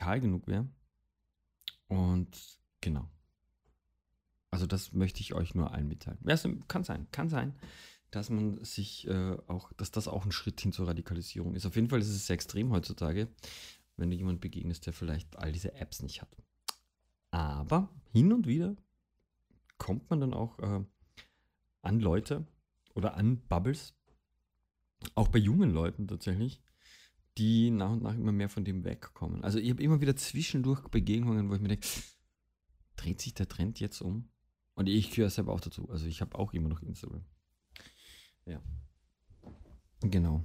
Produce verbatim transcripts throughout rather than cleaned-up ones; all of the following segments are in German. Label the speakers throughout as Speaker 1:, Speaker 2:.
Speaker 1: radikal genug wäre. Und genau. Also das möchte ich euch nur allen mitteilen. Ja, es kann sein, kann sein, dass man sich äh, auch, dass das auch ein Schritt hin zur Radikalisierung ist. Auf jeden Fall ist es sehr extrem heutzutage, wenn du jemand begegnest, der vielleicht all diese Apps nicht hat. Aber hin und wieder kommt man dann auch äh, an Leute oder an Bubbles, auch bei jungen Leuten tatsächlich, die nach und nach immer mehr von dem wegkommen. Also ich habe immer wieder zwischendurch Begegnungen, wo ich mir denke, dreht sich der Trend jetzt um? Und ich gehöre selber auch dazu. Also ich habe auch immer noch Instagram. Ja, genau.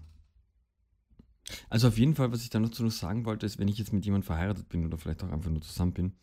Speaker 1: Also auf jeden Fall, was ich da noch zu noch sagen wollte, ist, wenn ich jetzt mit jemandem verheiratet bin oder vielleicht auch einfach nur zusammen bin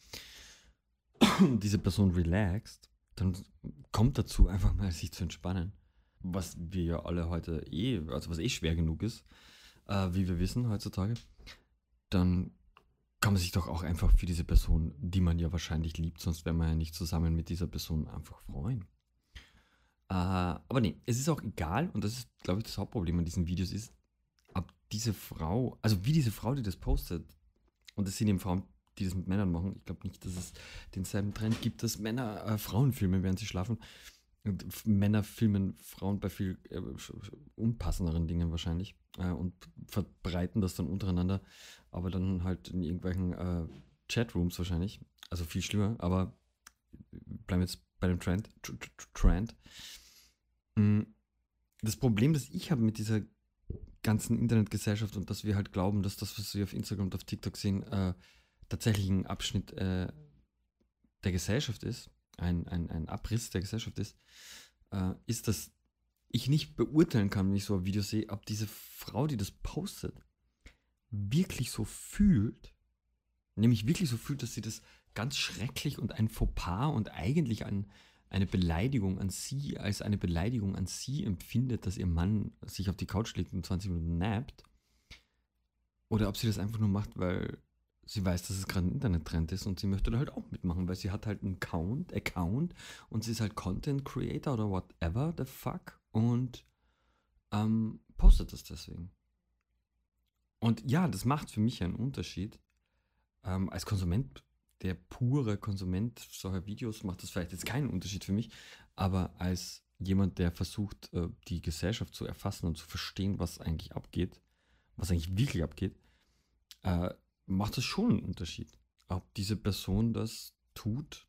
Speaker 1: und diese Person relaxt, dann kommt dazu einfach mal sich zu entspannen. Was wir ja alle heute eh, also was eh schwer genug ist, äh, wie wir wissen heutzutage, dann kann man sich doch auch einfach für diese Person, die man ja wahrscheinlich liebt, sonst wäre man ja nicht zusammen mit dieser Person, einfach freuen. Äh, aber nee, es ist auch egal, und das ist, glaube ich, das Hauptproblem an diesen Videos ist, ob diese Frau, also wie diese Frau, die das postet, und das sind eben Frauen, die das mit Männern machen, ich glaube nicht, dass es denselben Trend gibt, dass Männer äh, Frauen filmen, während sie schlafen. Und F- Männer filmen Frauen bei viel äh, sch- sch- unpassenderen Dingen wahrscheinlich äh, und verbreiten das dann untereinander, aber dann halt in irgendwelchen äh, Chatrooms wahrscheinlich. Also viel schlimmer, aber bleiben wir jetzt bei dem Trend. Tr- Tr- Trend. Mm, Das Problem, das ich habe mit dieser ganzen Internetgesellschaft und dass wir halt glauben, dass das, was wir auf Instagram und auf TikTok sehen, äh, tatsächlich ein Abschnitt äh, der Gesellschaft ist, ein, ein, ein Abriss der Gesellschaft ist, äh, ist, dass ich nicht beurteilen kann, wenn ich so ein Video sehe, ob diese Frau, die das postet, wirklich so fühlt, nämlich wirklich so fühlt, dass sie das ganz schrecklich und ein Fauxpas und eigentlich ein, eine Beleidigung an sie, als eine Beleidigung an sie empfindet, dass ihr Mann sich auf die Couch legt und zwanzig Minuten nappt, oder ob sie das einfach nur macht, weil sie weiß, dass es gerade ein Internettrend ist und sie möchte da halt auch mitmachen, weil sie hat halt einen Account, Account und sie ist halt Content Creator oder whatever the fuck und ähm, postet das deswegen. Und ja, das macht für mich einen Unterschied. Ähm, als Konsument, der pure Konsument solcher Videos, macht das vielleicht jetzt keinen Unterschied für mich, aber als jemand, der versucht, äh, die Gesellschaft zu erfassen und zu verstehen, was eigentlich abgeht, was eigentlich wirklich abgeht, äh, macht das schon einen Unterschied. Ob diese Person das tut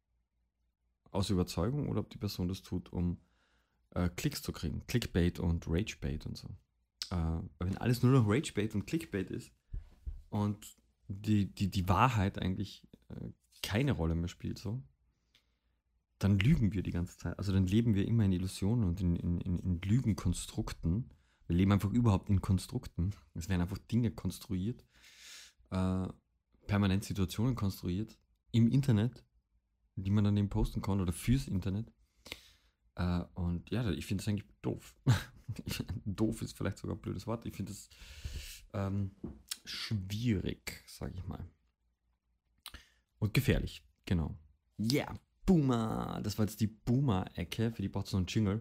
Speaker 1: aus Überzeugung oder ob die Person das tut, um äh, Klicks zu kriegen. Clickbait und Ragebait und so. Äh, wenn alles nur noch Ragebait und Clickbait ist und die, die, die Wahrheit eigentlich äh, keine Rolle mehr spielt, so, dann lügen wir die ganze Zeit. Also dann leben wir immer in Illusionen und in, in, in, in Lügenkonstrukten. Wir leben einfach überhaupt in Konstrukten. Es werden einfach Dinge konstruiert, äh, permanent Situationen konstruiert im Internet, die man dann eben posten kann oder fürs Internet. Äh, und ja, ich finde das eigentlich doof. Doof ist vielleicht sogar ein blödes Wort. Ich finde es ähm, schwierig, sage ich mal. Und gefährlich, genau. Yeah, Boomer. Das war jetzt die Boomer-Ecke. Für die braucht es noch einen Jingle.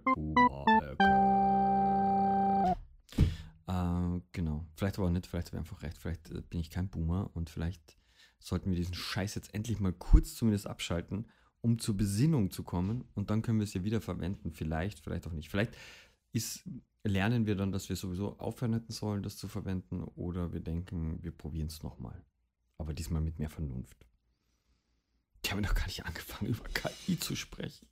Speaker 1: Boomer-Ecke. Äh, genau. Vielleicht aber auch nicht, vielleicht habe ich einfach recht. Vielleicht äh, bin ich kein Boomer und vielleicht sollten wir diesen Scheiß jetzt endlich mal kurz zumindest abschalten, um zur Besinnung zu kommen und dann können wir es ja wieder verwenden. Vielleicht, vielleicht auch nicht. Vielleicht ist, lernen wir dann, dass wir sowieso aufhören hätten sollen, das zu verwenden oder wir denken, wir probieren es nochmal. Aber diesmal mit mehr Vernunft. Ich habe noch gar nicht angefangen, über K I zu sprechen.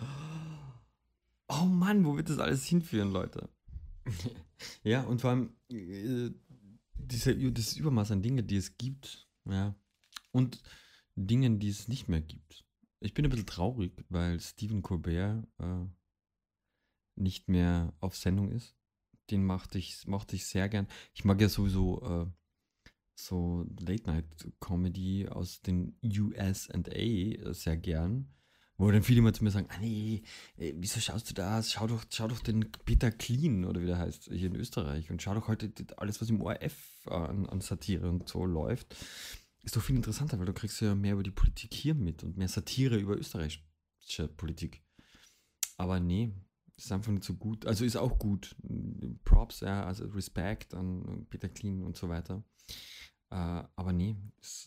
Speaker 1: Oh Mann, wo wird das alles hinführen, Leute? Ja, und vor allem äh, diese, dieses Übermaß an Dingen, die es gibt, ja, und Dingen, die es nicht mehr gibt. Ich bin ein bisschen traurig, weil Stephen Colbert äh, nicht mehr auf Sendung ist. Den mochte ich, mochte ich sehr gern. Ich mag ja sowieso äh, so Late-Night-Comedy aus den U S A sehr gern. Wo dann viele immer zu mir sagen, ah nee, äh, wieso schaust du das? Schau doch, schau doch den Peter Clean oder wie der heißt, hier in Österreich. Und schau doch heute alles, was im O R F an, an Satire und so läuft. Ist doch viel interessanter, weil du kriegst ja mehr über die Politik hier mit und mehr Satire über österreichische Politik. Aber nee, ist einfach nicht so gut. Also ist auch gut. Props, ja, also Respekt an Peter Clean und so weiter. Äh, aber nee, ist